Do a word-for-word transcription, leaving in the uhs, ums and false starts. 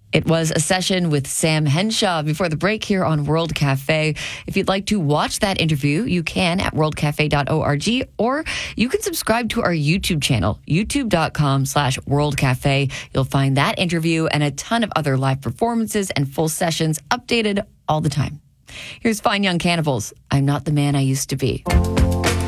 It was a session with Sam Henshaw before the break here on World Cafe. If you'd like to watch that interview, you can at world cafe dot org, or you can subscribe to our YouTube channel, youtube.com slash World Cafe. You'll find that interview and a ton of other live performances and full sessions updated all the time. Here's Fine Young Cannibals, I'm Not the Man I Used to Be.